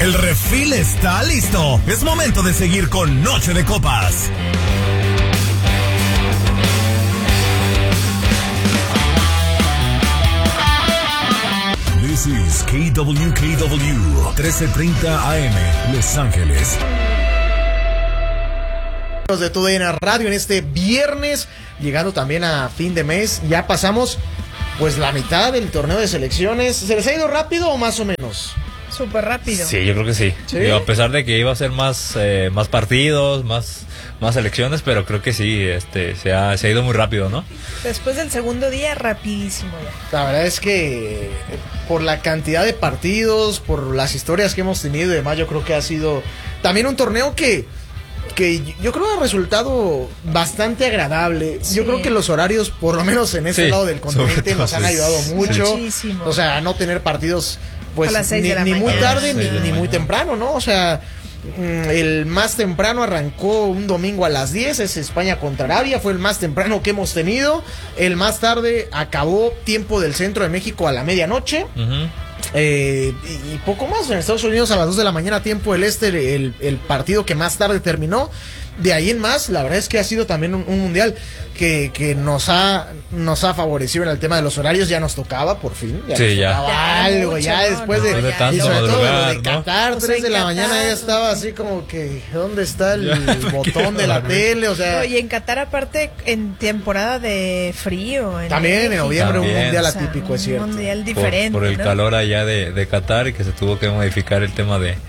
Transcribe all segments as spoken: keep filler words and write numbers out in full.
El refil está listo. Es momento de seguir con Noche de Copas. This is K W K W trece treinta A M, Los Ángeles. De T U D N Radio en este viernes, llegando también a fin de mes. Ya pasamos pues la mitad del torneo de selecciones. ¿Se les ha ido rápido o más o menos? Súper rápido. Sí, yo creo que sí. ¿Sí? Digo, a pesar de que iba a ser más eh, más partidos, más más selecciones, pero creo que sí, este se ha, se ha ido muy rápido, ¿no? Después del segundo día, rapidísimo ya. La verdad es que por la cantidad de partidos, por las historias que hemos tenido y demás, yo creo que ha sido también un torneo que que yo creo que ha resultado bastante agradable. Sí. Yo creo que los horarios, por lo menos en ese sí, lado del continente, nos han ayudado mucho. Muchísimo. O sea, no tener partidos pues ni, ni muy tarde ni, ni muy temprano, ¿no? O sea, el más temprano arrancó un domingo a las diez, es España contra Arabia, fue el más temprano que hemos tenido. El más tarde acabó tiempo del centro de México a la medianoche. Uh-huh. Eh, y, y poco más. En Estados Unidos a las dos de la mañana tiempo del este, el, el partido que más tarde terminó. De ahí en más, la verdad es que ha sido también un, un mundial que, que nos ha nos ha favorecido en el tema de los horarios. Ya nos tocaba, por fin. Ya sí, nos ya. tocaba algo, mucho, ya no, después no, de, de y sobre todo madrugar, de, de Qatar, ¿no? tres de la Qatar, mañana ya estaba así como que, ¿dónde está el, el botón de la tele? O sea, y en Qatar aparte en temporada de frío. En también en noviembre también. Un mundial o sea, atípico, es cierto. Un mundial diferente. Por, por el ¿no? calor allá de, de Qatar y que se tuvo que modificar el tema de,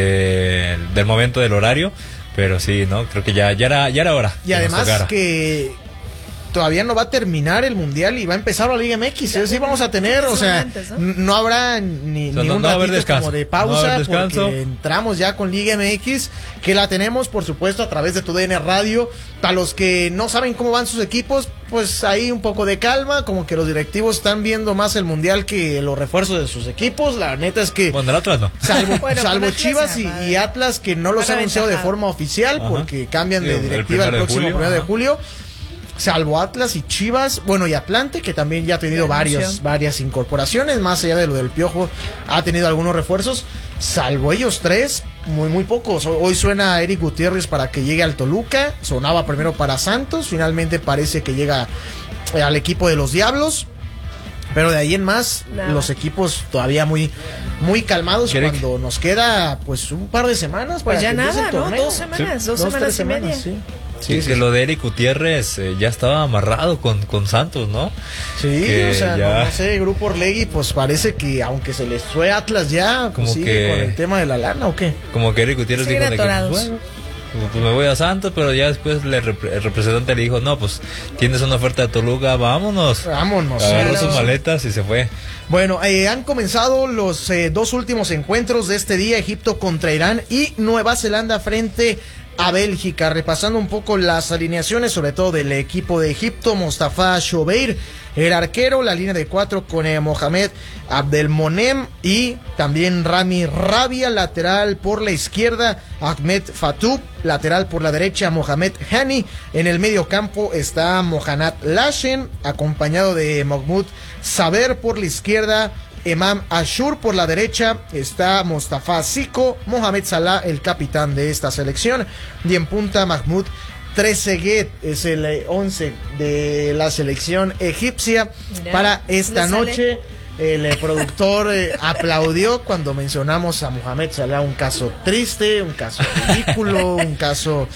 de del momento del horario. Pero sí, ¿no? Creo que ya, ya era, ya era hora. Y además que todavía no va a terminar el mundial y va a empezar la Liga M X. Es decir, vamos a tener, o sea, antes, ¿no? no habrá ni, o sea, ni no, un no ratito como de pausa, no porque entramos ya con Liga M X, que la tenemos, por supuesto, a través de T U D N Radio. Para los que no saben cómo van sus equipos, pues ahí un poco de calma, como que los directivos están viendo más el mundial que los refuerzos de sus equipos. La neta es que bueno, el Atlas no. salvo, bueno, salvo Chivas y, y Atlas, que no los han anunciado de forma oficial. Ajá. Porque cambian de directiva el, el próximo primero de julio. Salvo Atlas y Chivas, bueno, y Atlante, que también ya ha tenido varios, varias incorporaciones, más allá de lo del Piojo, ha tenido algunos refuerzos. Salvo ellos tres, muy muy pocos. Hoy suena Eric Gutiérrez para que llegue al Toluca, sonaba primero para Santos, finalmente parece que llega al equipo de los Diablos. Pero de ahí en más, nada. Los equipos todavía muy muy calmados cuando nos queda pues un par de semanas. Pues para ya que nada, ¿no? torneo. Dos semanas, sí. dos, dos semanas y semanas, media. Sí. Sí, sí, que sí. Lo de Eric Gutiérrez eh, ya estaba amarrado con, con Santos, ¿no? Sí, que o sea, ya... no, no sé, Grupo Orlegui, pues parece que aunque se les fue Atlas ya, pues sigue que... con el tema de la lana, ¿o qué? Como que Eric Gutiérrez dijo de que, pues, bueno, pues me voy a Santos, pero ya después le rep- el representante le dijo, no, pues tienes una oferta de Toluca, vámonos. Vámonos. Agarró pero... sus maletas y se fue. Bueno, eh, han comenzado los eh, dos últimos encuentros de este día, Egipto contra Irán y Nueva Zelanda frente a Bélgica. Repasando un poco las alineaciones, sobre todo del equipo de Egipto: Mostafa Shobeir, el arquero, la línea de cuatro con eh, Mohamed Abdelmonem y también Rami Rabia, lateral por la izquierda, Ahmed Fatou, lateral por la derecha, Mohamed Hani. En el medio campo está Mohanad Lashen, acompañado de Mahmoud Saber por la izquierda, Emam Ashur por la derecha, está Mostafa Siko, Mohamed Salah, el capitán de esta selección, y en punta Mahmoud Trezeguet, es el once de la selección egipcia. Mira, para esta noche. El eh, productor eh, aplaudió cuando mencionamos a Mohamed Salah, un caso triste, un caso ridículo, un caso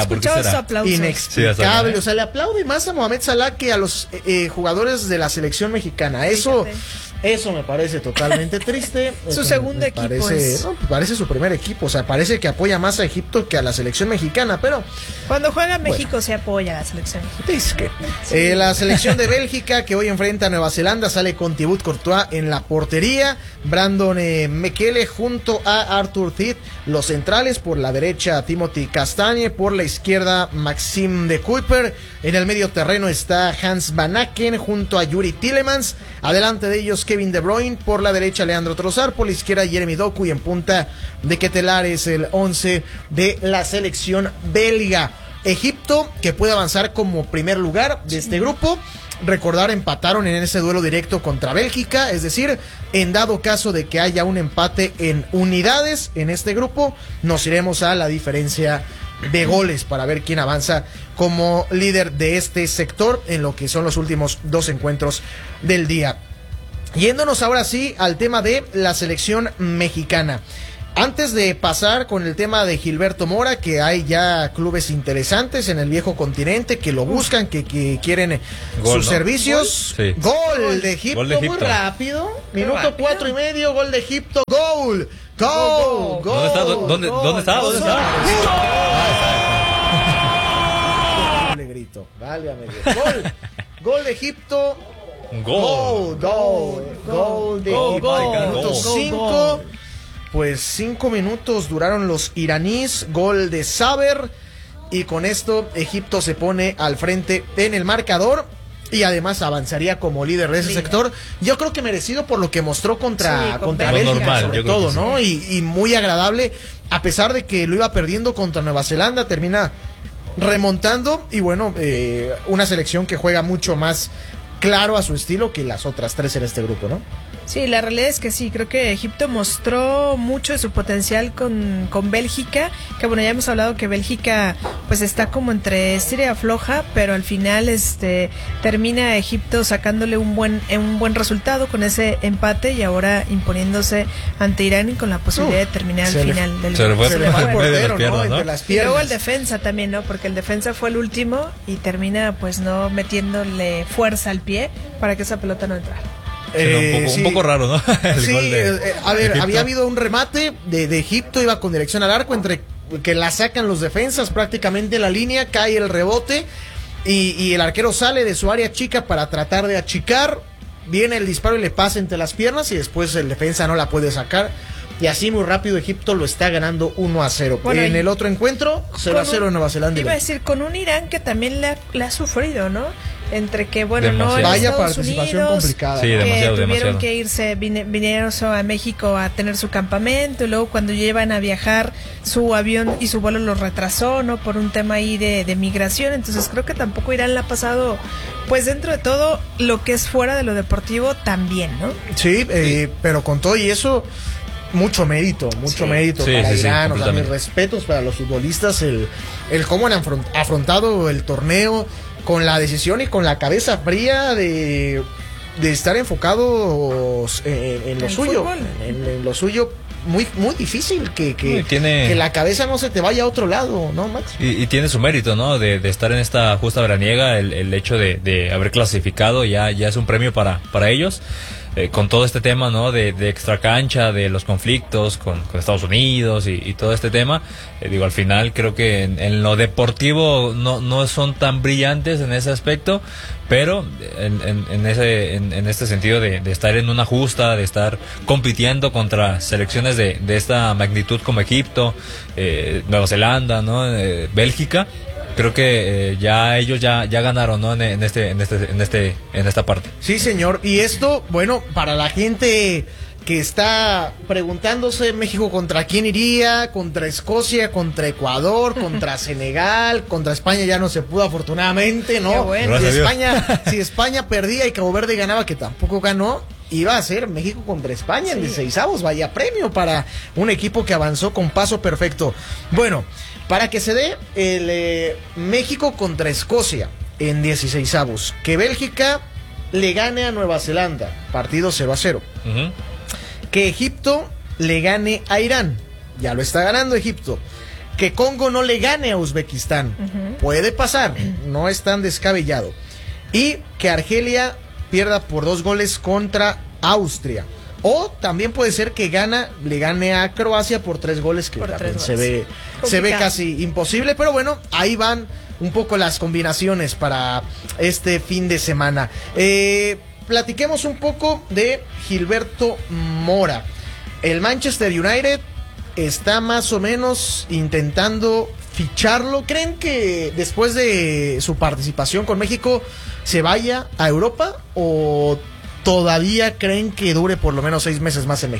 inexplicable. O sea, le aplaude más a Mohamed Salah que a los eh, jugadores de la selección mexicana. Eso, eso me parece totalmente triste. Su eso segundo me equipo parece, es... no, parece su primer equipo. O sea, parece que apoya más a Egipto que a la selección mexicana, pero... Cuando juega México bueno, se apoya a la selección. Es que, eh, la selección de Bélgica, que hoy enfrenta a Nueva Zelanda, sale con Thibaut Courtois en la portería, Brandon eh, Mekele junto a Arthur Thit, los centrales, por la derecha Timothy Castagne, por la izquierda Maxime de Kuyper, en el medio terreno está Hans Van Aken junto a Yuri Tillemans, adelante de ellos Kevin De Bruyne, por la derecha Leandro Trossard, por la izquierda Jeremy Doku, y en punta de Ketelar es el once de la selección belga. Egipto, que puede avanzar como primer lugar de este grupo, recordar, empataron en ese duelo directo contra Bélgica, es decir, en dado caso de que haya un empate en unidades en este grupo, nos iremos a la diferencia de goles para ver quién avanza como líder de este sector en lo que son los últimos dos encuentros del día. Yéndonos ahora sí al tema de la selección mexicana. Antes de pasar con el tema de Gilberto Mora, que hay ya clubes interesantes en el viejo continente que lo buscan, que, que quieren gol, sus ¿no? servicios. ¿Gol? Sí. Gol de Egipto, gol de Egipto. Muy rápido. Minuto cuatro y medio, gol de Egipto. Gol. Gol. Gol. ¿Dónde está? ¿Dónde, gol, ¿dónde está? ¿Dónde está? Le grito. Válgame Dios. Gol. Gol de Egipto. Gol. Gol. Gol de Egipto. Minuto cinco. Pues cinco minutos duraron los iraníes, gol de Saber, y con esto Egipto se pone al frente en el marcador y además avanzaría como líder de ese líder. sector. Yo creo que merecido por lo que mostró contra, sí, contra Bélgica, normal, sobre todo, ¿no? Sí. Y, y muy agradable, a pesar de que lo iba perdiendo contra Nueva Zelanda, termina remontando y bueno, eh, una selección que juega mucho más claro a su estilo que las otras tres en este grupo, ¿no? Sí, la realidad es que sí, creo que Egipto mostró mucho de su potencial con, con Bélgica, que bueno, ya hemos hablado que Bélgica pues está como entre estira y afloja, pero al final este termina Egipto sacándole un buen un buen resultado con ese empate y ahora imponiéndose ante Irán y con la posibilidad uh, de terminar al final le, del se le fue, se le fue el portero, piernas, ¿no? ¿no? Entre las y piernas. luego el defensa también, ¿no? Porque el defensa fue el último y termina pues no metiéndole fuerza al pie para que esa pelota no entrara. Eh, un, poco, sí. un poco raro, ¿no? El sí, gol de, eh, a ver, Egipto. Había habido un remate de, de Egipto, iba con dirección al arco, entre que la sacan los defensas prácticamente en la línea, cae el rebote y, y el arquero sale de su área chica para tratar de achicar, viene el disparo y le pasa entre las piernas y después el defensa no la puede sacar. Y así muy rápido Egipto lo está ganando uno a cero. Bueno, en el otro encuentro, cero a cero en Nueva Zelanda. Iba a decir, con un Irán que también le ha, le ha sufrido, ¿no? Entre que, bueno, demasiado. no en Vaya Estados participación Unidos, complicada. Sí, que demasiado, tuvieron demasiado. que irse, vine, vinieron a México a tener su campamento, y luego cuando llevan a viajar, su avión y su vuelo los retrasó, ¿no? Por un tema ahí de, de migración. Entonces creo que tampoco Irán le ha pasado, pues dentro de todo, lo que es fuera de lo deportivo también, ¿no? Sí, eh, pero con todo y eso, mucho mérito, mucho sí. mérito sí, para sí, Irán, sí, o sea, mis respetos para los futbolistas, el, el cómo han afrontado el torneo con la decisión y con la cabeza fría de, de estar enfocados en, en lo el suyo, en, en lo suyo. Muy muy difícil que, que, tiene... que la cabeza no se te vaya a otro lado, ¿no, Max? Y, y tiene su mérito, ¿no? De, de estar en esta justa veraniega, el, el hecho de, de haber clasificado ya, ya es un premio para, para ellos. Eh, con todo este tema, ¿no? De, de extracancha, de los conflictos con, con Estados Unidos y, y todo este tema, eh, digo, al final creo que en, en lo deportivo no, no son tan brillantes en ese aspecto, pero en, en, en ese en, en este sentido de, de estar en una justa, de estar compitiendo contra selecciones de, de esta magnitud como Egipto, eh, Nueva Zelanda, ¿no? Eh, Bélgica. Creo que eh, ya ellos ya ya ganaron, ¿no? En, en este en este en este en esta parte. Sí, señor. Y esto, bueno, para la gente que está preguntándose México contra quién iría, contra Escocia, contra Ecuador, contra Senegal, contra España ya no se pudo afortunadamente, ¿no? Bueno. Si España si España perdía y Cabo Verde ganaba, que tampoco ganó, iba a ser México contra España en dieciseisavos, vaya premio para un equipo que avanzó con paso perfecto. Bueno, para que se dé el eh, México contra Escocia en dieciseisavos, que Bélgica le gane a Nueva Zelanda, partido cero a cero. Uh-huh. Que Egipto le gane a Irán, ya lo está ganando Egipto. Que Congo no le gane a Uzbekistán, uh-huh. puede pasar, no es tan descabellado. Y que Argelia pierda por dos goles contra Austria. O también puede ser que gana, le gane a Croacia por tres goles, que por también tres se goles. ve, se ve casi imposible, pero bueno, ahí van un poco las combinaciones para este fin de semana. Eh, platiquemos un poco de Gilberto Mora. El Manchester United está más o menos intentando ficharlo. ¿Creen que después de su participación con México se vaya a Europa o todavía creen que dure por lo menos seis meses más en México?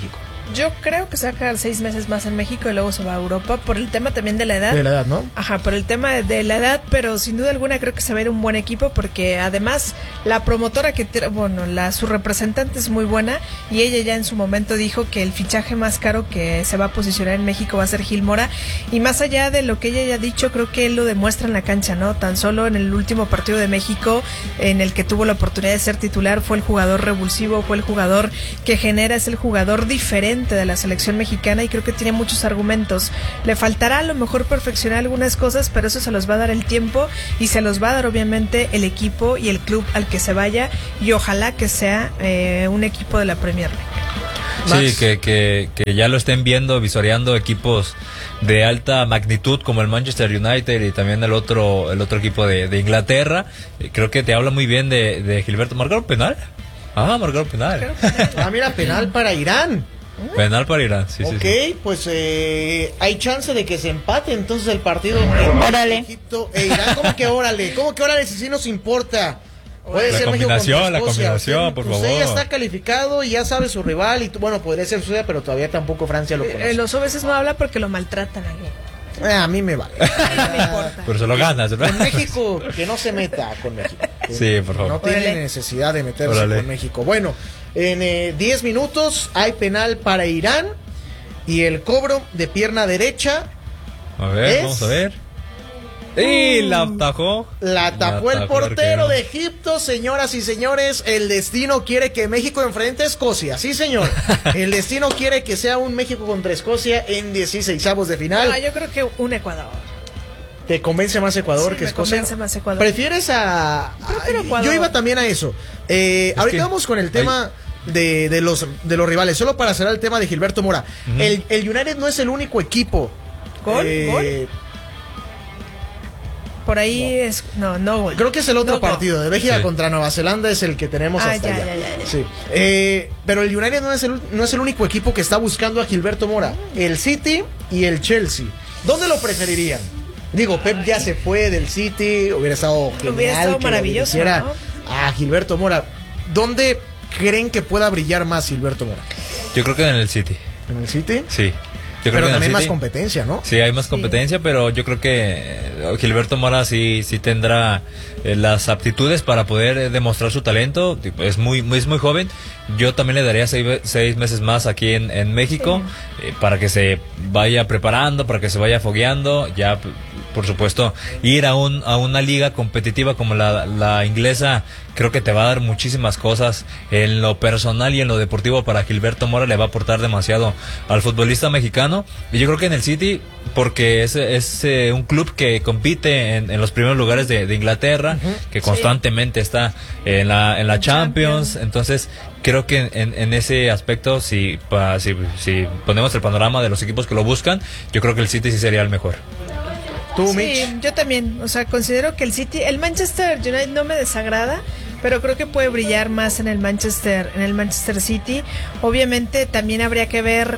Yo creo que se va a quedar seis meses más en México y luego se va a Europa por el tema también de la edad. De la edad, ¿no? Ajá, por el tema de la edad, pero sin duda alguna creo que se va a ir un buen equipo porque además la promotora que, bueno, la su representante es muy buena y ella ya en su momento dijo que el fichaje más caro que se va a posicionar en México va a ser Gil Mora y más allá de lo que ella haya dicho, creo que él lo demuestra en la cancha, ¿no? Tan solo en el último partido de México en el que tuvo la oportunidad de ser titular fue el jugador revulsivo, fue el jugador que genera, es el jugador diferente de la selección mexicana y creo que tiene muchos argumentos. Le faltará a lo mejor perfeccionar algunas cosas, pero eso se los va a dar el tiempo y se los va a dar obviamente el equipo y el club al que se vaya y ojalá que sea eh, un equipo de la Premier League. Sí, que, que, que ya lo estén viendo, visoreando equipos de alta magnitud como el Manchester United y también el otro el otro equipo de, de Inglaterra. Creo que te habla muy bien de, de Gilberto. ¿Marcaron penal? Ah, marcaron penal. Ah, mira, penal para Irán. Penal para Irán, sí, ok, sí, sí. pues eh, hay chance de que se empate entonces el partido. Órale. Egipto e Irán, ¿cómo que órale? ¿Cómo que órale si sí nos importa? Puede La ser combinación, México la contra Escocia. combinación, Usted, por usted favor. ya está calificado y ya sabe su rival y bueno, podría ser Suecia, pero todavía tampoco Francia lo conoce. Eh, los a veces no habla porque lo maltratan ahí. Eh, a mí me vale. No me importa. Pero se lo ganas, ¿verdad? Con México, que no se meta con México. Sí, por favor. No tiene Órale. necesidad de meterse Órale. con México. Bueno, en eh, diez minutos hay penal para Irán y el cobro de pierna derecha A ver, ¿Es? vamos a ver. Y la atajó. la tapó el atajó portero arquero. de Egipto, señoras y señores. El destino quiere que México enfrente a Escocia. Sí, señor. El destino quiere que sea un México contra Escocia en dieciseisavos de final. Ah, yo creo que un Ecuador. ¿Te convence más Ecuador Sí, que me Escocia? convence más Ecuador. ¿Prefieres a...? Prefiero a- Ecuador. Yo iba también a eso. Eh, ahorita que vamos con el tema de, de, los, de los rivales. Solo para cerrar el tema de Gilberto Mora. Ujú. el, el United no es el único equipo. ¿Gol? Eh, Por ahí es... No, no gol. Creo que es el otro No, gol. partido. De Bélgica Sí. contra Nueva Zelanda es el que tenemos Ah, hasta ya, allá. ya, ya, ya. Sí. Eh, pero el United no es el, no es el único equipo que está buscando a Gilberto Mora. El City y el Chelsea. ¿Dónde lo preferirían? Digo, Pep ya se fue del City, hubiera estado genial Hubiera estado que lo maravilloso, dirigiera ¿no? a Gilberto Mora. ¿Dónde creen que pueda brillar más Gilberto Mora? Yo creo que en el City. ¿En el City? Sí. Yo creo Pero que en el también más City. competencia, ¿no? Sí, hay más Sí. competencia, pero yo creo que eh, Gilberto Mora sí, sí tendrá eh, las aptitudes para poder eh, demostrar su talento. Tipo, Es muy, muy, es muy joven. Yo también le daría seis, ve- seis meses más aquí en, en México eh, para que se vaya preparando, para que se vaya fogueando. Ya, p- por supuesto, ir a, un, a una liga competitiva como la, la inglesa, creo que te va a dar muchísimas cosas en lo personal y en lo deportivo. Para Gilberto Mora le va a aportar demasiado al futbolista mexicano. Y yo creo que en el City, porque es, es eh, un club que compite en, en los primeros lugares de, de Inglaterra, que constantemente está en la, en la Champions. Entonces, creo que en, en ese aspecto, si, pa- si, si ponemos el panorama de los equipos que lo buscan, yo creo que el City sí sería el mejor. Tú, Sí, Mitch. yo también. O sea, considero que el City, el Manchester United no me desagrada, pero creo que puede brillar más en el Manchester, en el Manchester City. Obviamente también habría que ver.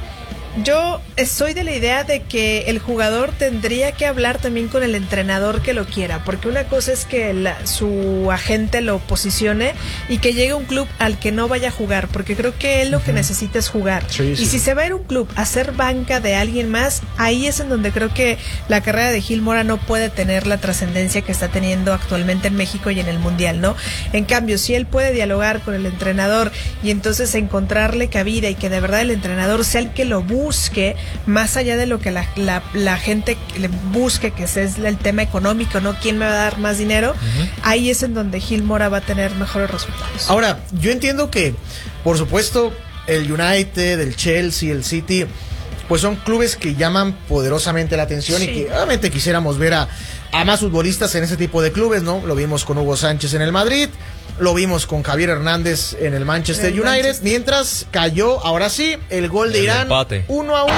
Yo soy de la idea de que el jugador tendría que hablar también con el entrenador que lo quiera, porque una cosa es que la- su agente lo posicione y que llegue a un club al que no vaya a jugar, porque creo que él lo que necesita es jugar. Sí, y sí. si se va a ir a un club a ser banca de alguien más, ahí es en donde creo que la carrera de Gil Mora no puede tener la trascendencia que está teniendo actualmente en México y en el Mundial, ¿no? En cambio, si él puede dialogar con el entrenador y entonces encontrarle cabida y que de verdad el entrenador sea el que lo busque, más allá de lo que la, la, la gente le busque, que ese es el tema económico, ¿no? ¿Quién me va a dar más dinero? Ahí es en donde Gil Mora va a tener mejores resultados. Ahora, yo entiendo que, por supuesto, el United, el Chelsea, el City, pues son clubes que llaman poderosamente la atención Sí. y que obviamente quisiéramos ver a, a más futbolistas en ese tipo de clubes, ¿no? Lo vimos con Hugo Sánchez en el Madrid, lo vimos con Javier Hernández en el Manchester El United, Manchester. mientras cayó, ahora sí, el gol de El Irán, empate. uno a uno.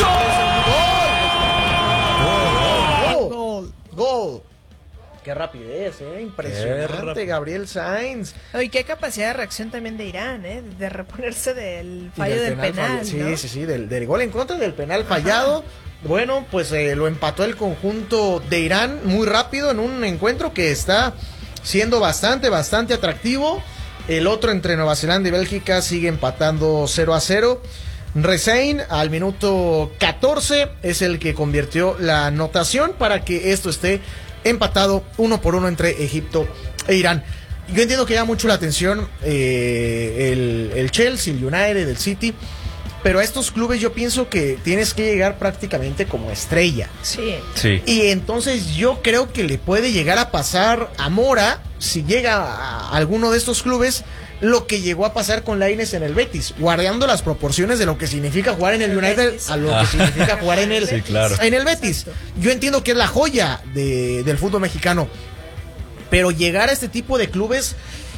¡Gol! ¡Gol! ¡Gol! ¡Qué rapidez, eh! Impresionante, rapidez. Gabriel Sainz. Y qué capacidad de reacción también de Irán, ¿eh? De reponerse del Y fallo del penal, falla- sí, ¿no? sí, sí, del, del gol en contra, del penal fallado. Bueno, pues eh, lo empató el conjunto de Irán muy rápido en un encuentro que está siendo bastante, bastante atractivo. El otro entre Nueva Zelanda y Bélgica sigue empatando cero a cero. Rezain al minuto catorce es el que convirtió la anotación para que esto esté empatado uno por uno entre Egipto e Irán. Yo entiendo que llama mucho la atención eh, el, el Chelsea, el United, el City, pero a estos clubes yo pienso que tienes que llegar prácticamente como estrella. Sí. Sí. Y entonces yo creo que le puede llegar a pasar a Mora, si llega a alguno de estos clubes, lo que llegó a pasar con Lainez en el Betis, guardando las proporciones de lo que significa jugar en el United a lo Ah. que significa jugar en el, Sí, claro. en el Betis. Exacto. Yo entiendo que es la joya de, del fútbol mexicano, pero llegar a este tipo de clubes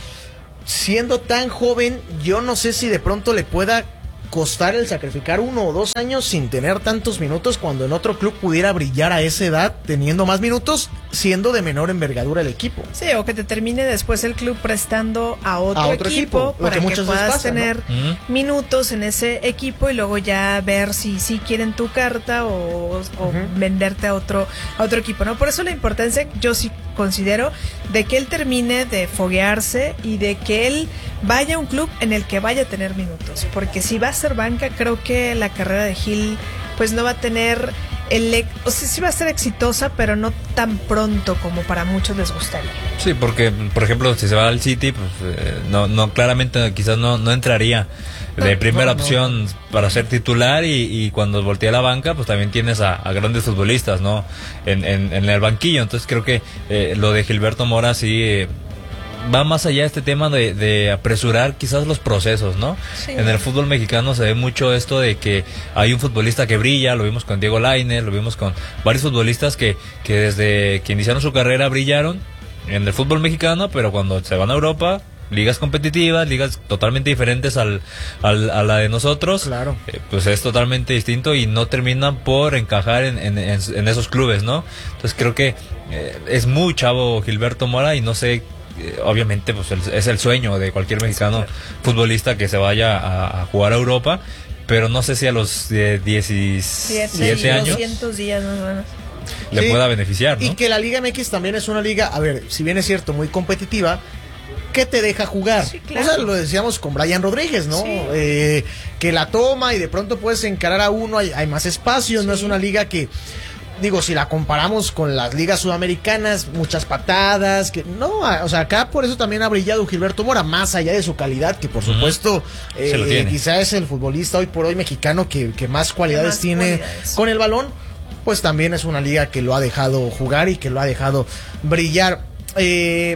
siendo tan joven, yo no sé si de pronto le pueda costar el sacrificar uno o dos años sin tener tantos minutos, cuando en otro club pudiera brillar a esa edad teniendo más minutos, siendo de menor envergadura el equipo. Sí, o que te termine después el club prestando a otro, A otro equipo, equipo, lo para que que, muchas veces puedas pasa, ¿no? tener Ujú. minutos en ese equipo y luego ya ver si sí quieren tu carta o, o Ujú. venderte a otro a otro equipo, ¿no? Por eso la importancia, yo sí considero, de que él termine de foguearse y de que él vaya a un club en el que vaya a tener minutos, porque si va a ser banca, creo que la carrera de Gil pues no va a tener el, ex- o sea, sí va a ser exitosa, pero no tan pronto como para muchos les gustaría. Sí, porque, por ejemplo, si se va al City, pues eh, no, no, claramente quizás no, no entraría de No, primera no, no. opción para ser titular y, y cuando voltea a la banca, pues también tienes a, a grandes futbolistas, ¿no? En, en, en el banquillo. Entonces creo que eh, lo de Gilberto Mora sí eh, va más allá de este tema de, de apresurar quizás los procesos, ¿no? Sí. En el fútbol mexicano se ve mucho esto de que hay un futbolista que brilla, lo vimos con Diego Lainez, lo vimos con varios futbolistas que, que desde que iniciaron su carrera brillaron en el fútbol mexicano, pero cuando se van a Europa, ligas competitivas, ligas totalmente diferentes al, al- a la de nosotros, Claro. eh, pues es totalmente distinto y no terminan por encajar en, en- en- en esos clubes, ¿no? Entonces creo que eh, es muy chavo Gilberto Mora y no sé, eh, obviamente pues el- es el sueño de cualquier mexicano futbolista que se vaya a, a jugar a Europa, pero no sé si a los eh, diecisiete años doscientos días más o menos. le Sí. pueda beneficiar, ¿no? Y que la Liga M X también es una liga, a ver, si bien es cierto, muy competitiva, que te deja jugar. Sí, claro. O sea, lo decíamos con Brian Rodríguez, ¿no? Sí. Eh, que la toma y de pronto puedes encarar a uno, hay, hay más espacios, no Sí. es una liga que, digo, si la comparamos con las ligas sudamericanas, muchas patadas, que no, a- o sea, acá por eso también ha brillado Gilberto Mora, más allá de su calidad, que por Ujú. supuesto, Se lo eh, tiene. quizá es el futbolista hoy por hoy mexicano que, que más cualidades más tiene cualidades. con el balón, pues también es una liga que lo ha dejado jugar y que lo ha dejado brillar. Eh,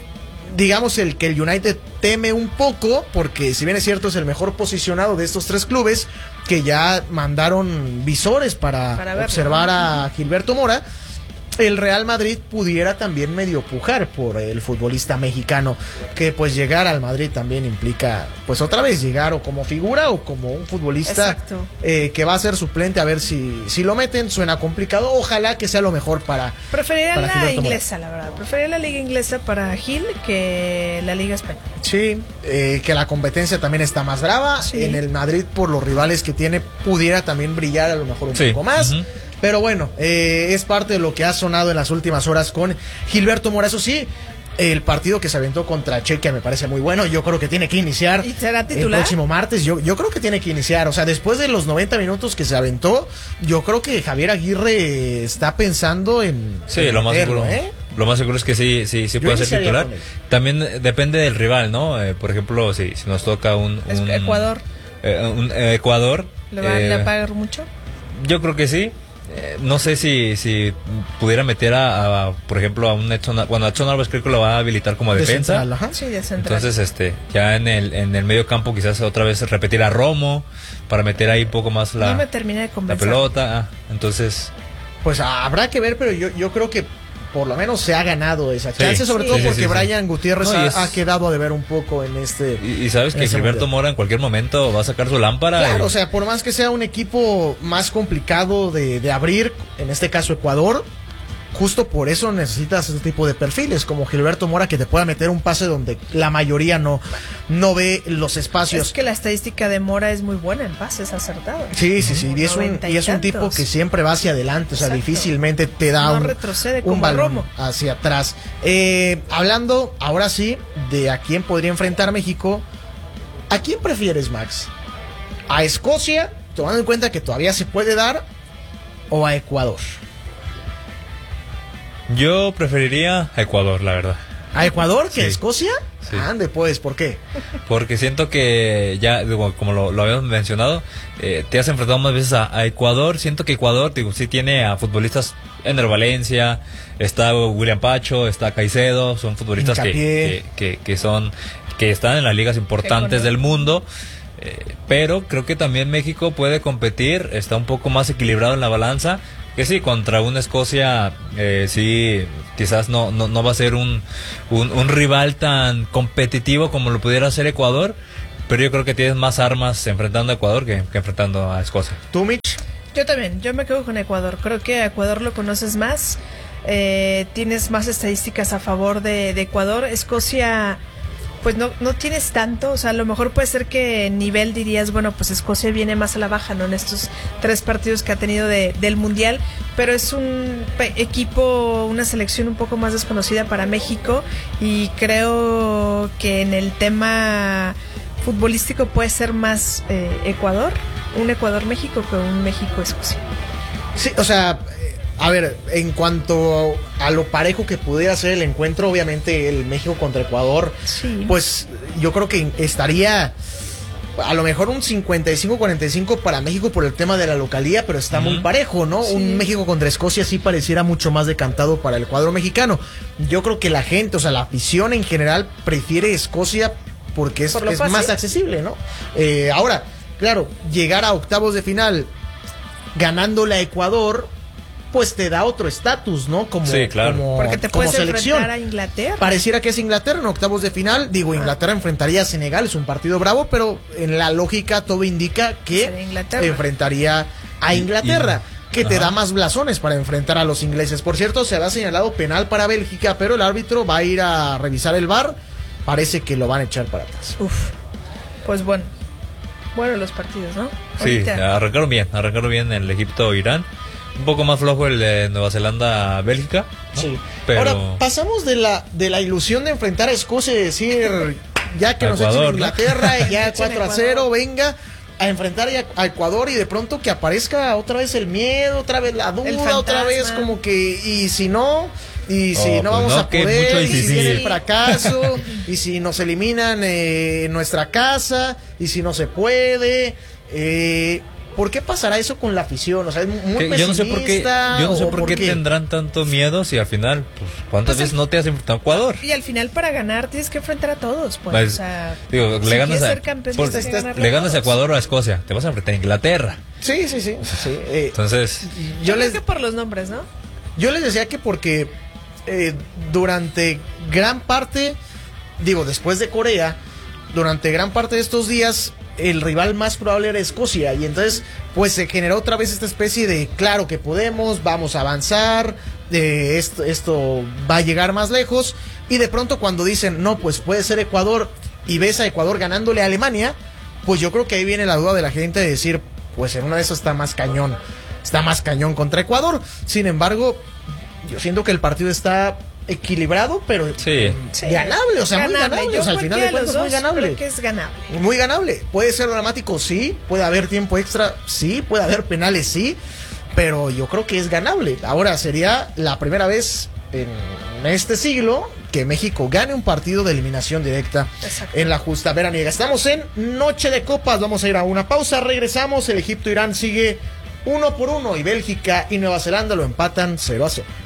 digamos el que el United teme un poco, porque si bien es cierto es el mejor posicionado de estos tres clubes, que ya mandaron visores para, Para verlo, observar ¿no? a Gilberto Mora, el Real Madrid pudiera también medio pujar por el futbolista mexicano, que pues llegar al Madrid también implica pues otra vez llegar o como figura o como un futbolista Exacto. eh, que va a ser suplente, a ver si, si lo meten. Suena complicado, ojalá que sea lo mejor para... Preferiría Para la Gilberto Mora. inglesa, la verdad. Preferiría la liga inglesa para Gil que la liga española. Sí, eh, que la competencia también está más brava. Sí. En el Madrid, por los rivales que tiene, pudiera también brillar a lo mejor un Sí. poco más. Ujú. Pero bueno, eh, es parte de lo que ha sonado en las últimas horas con Gilberto Mora. Eso sí, el partido que se aventó contra Chequia me parece muy bueno. Yo creo que tiene que iniciar ¿Y será el titular? próximo martes. Yo, yo creo que tiene que iniciar. O sea, después de los noventa minutos que se aventó, yo creo que Javier Aguirre está pensando en. Sí, en lo más meterlo, seguro. ¿eh? Lo más seguro es que sí, sí, sí Yo puede ser iniciaría titular. con él. También eh, depende del rival, ¿no? Eh, por ejemplo, si, si nos toca un, Es- un- Ecuador. eh, un eh, Ecuador. ¿Le va, eh, le va a pagar mucho? Yo creo que sí. Eh, no sé si, si pudiera meter a, a, por ejemplo, a un Edson. Al- Bueno, a Edson Álvarez creo que lo va a habilitar como De defensa. central, ajá. Sí, de central. Entonces, este, ya en el, en el medio campo quizás otra vez repetir a Romo para meter ahí un poco más la, no me termina de la convencer. pelota. Ah, entonces, Pues habrá que ver, pero yo, yo creo que por lo menos se ha ganado esa Sí. chance, sobre Sí. todo Sí, sí, porque sí, sí. Brian Gutiérrez No, y ha, es- ha quedado a deber un poco en este... y, y sabes en que ese Gilberto mundial. Mora en cualquier momento va a sacar su lámpara. Claro, y- o sea, por más que sea un equipo más complicado de, de abrir, en este caso Ecuador, justo por eso necesitas este tipo de perfiles, como Gilberto Mora, que te pueda meter un pase donde la mayoría no, no ve los espacios. Es que la estadística de Mora es muy buena en pases acertados. Sí, sí, sí, y es un, Noventa y es un tantos. tipo que siempre va hacia adelante, o sea, Exacto. difícilmente te da No un, retrocede un como balón Romo. hacia atrás. Eh, hablando ahora sí de a quién podría enfrentar México, ¿a quién prefieres, Max? ¿A Escocia, tomando en cuenta que todavía se puede dar, o a Ecuador? Yo preferiría a Ecuador, la verdad. ¿A Ecuador que a Sí. Escocia? Sí. Ande pues, ¿por qué? Porque siento que ya, digo, como lo, lo habíamos mencionado, eh, te has enfrentado más veces a, a Ecuador. Siento que Ecuador, digo, sí tiene a futbolistas, Ender Valencia, está William Pacho, está Caicedo, son futbolistas que, que, que, que son, que están en las ligas importantes del mundo. Eh, pero creo que también México puede competir, está un poco más equilibrado en la balanza. Que sí, contra una Escocia, eh, sí, quizás no, no, no va a ser un, un, un rival tan competitivo como lo pudiera ser Ecuador, pero yo creo que tienes más armas enfrentando a Ecuador que, que enfrentando a Escocia. ¿Tú, Mitch? Yo también, yo me quedo con Ecuador. Creo que a Ecuador lo conoces más, eh, tienes más estadísticas a favor de, de Ecuador. Escocia, pues no, no tienes tanto, o sea, a lo mejor puede ser que en nivel dirías, bueno, pues Escocia viene más a la baja, ¿no? En estos tres partidos que ha tenido de, del Mundial, pero es un pe- equipo, una selección un poco más desconocida para México, y creo que en el tema futbolístico puede ser más eh, Ecuador, un Ecuador-México que un México-Escocia. Sí, o sea, a ver, en cuanto a lo parejo que pudiera ser el encuentro, obviamente el México contra Ecuador, Sí. pues yo creo que estaría a lo mejor un cincuenta y cinco cuarenta y cinco para México por el tema de la localía, pero está Ujú. muy parejo, ¿no? Sí. Un México contra Escocia sí pareciera mucho más decantado para el cuadro mexicano. Yo creo que la gente, o sea, la afición en general prefiere Escocia porque es, Por lo es fácil. más accesible, ¿no? Eh, ahora, claro, llegar a octavos de final ganándole a Ecuador, pues te da otro estatus, ¿no? Como, Sí, claro. como, Porque te como puedes selección. enfrentar a Inglaterra. Pareciera que es Inglaterra en octavos de final. Digo, Inglaterra enfrentaría a Senegal, es un partido bravo, pero en la lógica todo indica que Sería Inglaterra. enfrentaría a Inglaterra, Y- que te ajá. da más blasones para enfrentar a los ingleses. Por cierto, se había señalado penal para Bélgica, pero el árbitro va a ir a revisar el V A R. Parece que lo van a echar para atrás. Uf, pues bueno, bueno los partidos, ¿no? Sí, Ahorita. arrancaron bien, arrancaron bien el Egipto-Irán. Un poco más flojo el de Nueva Zelanda-Bélgica, ¿no? Sí. Pero Ahora, pasamos de la, de la ilusión de enfrentar a Escocia y decir, ya que A nos Ecuador, echen ¿no? Inglaterra, y ya Echen cuatro a Ecuador. cero, venga, a enfrentar ya a Ecuador, y de pronto que aparezca otra vez el miedo, otra vez la duda, fantasma. otra vez como que, y si no, y si Oh, no pues vamos no, a que poder, mucho y y si si viene sí. el fracaso, y si nos eliminan eh, en nuestra casa, y si no se puede, eh... ¿Por qué pasará eso con la afición? O sea, es muy que yo no sé por qué, pesimista, yo no sé o por qué tendrán tanto miedo si al final, pues, ¿cuántas Pues veces al- no te has enfrentado a Ecuador? Y al final para ganar tienes que enfrentar a todos, pues. Pues, o sea, digo, si le ganas quieres a, ser campeón, por- tienes que ganarle le a ganas a todos. Ecuador o a Escocia, te vas a enfrentar a Inglaterra. Sí, sí, sí. sí, eh, Entonces, Yo, yo creo les, que por los nombres, ¿no? yo les decía que porque eh, durante gran parte, digo, después de Corea, durante gran parte de estos días, el rival más probable era Escocia. Y entonces, pues se generó otra vez esta especie de, claro que podemos, vamos a avanzar, eh, esto, esto va a llegar más lejos. Y de pronto cuando dicen, no, pues puede ser Ecuador, y ves a Ecuador ganándole a Alemania, pues yo creo que ahí viene la duda de la gente de decir, pues en una de esas está más cañón, está más cañón contra Ecuador. Sin embargo, yo siento que el partido está equilibrado, pero Sí. Sí. ganable, o sea, muy Ganable. ganable, Yo o sea, al final de cualquiera los cuentas muy dos ganable. creo que es ganable. Muy ganable. Puede ser dramático, sí. Puede haber tiempo extra, sí. Puede haber penales, sí. Pero yo creo que es ganable. Ahora, sería la primera vez en este siglo que México gane un partido de eliminación directa Exacto. en la justa veraniega. Estamos en Noche de Copas. Vamos a ir a una pausa. Regresamos. El Egipto-Irán sigue uno por uno. Y Bélgica y Nueva Zelanda lo empatan cero a cero.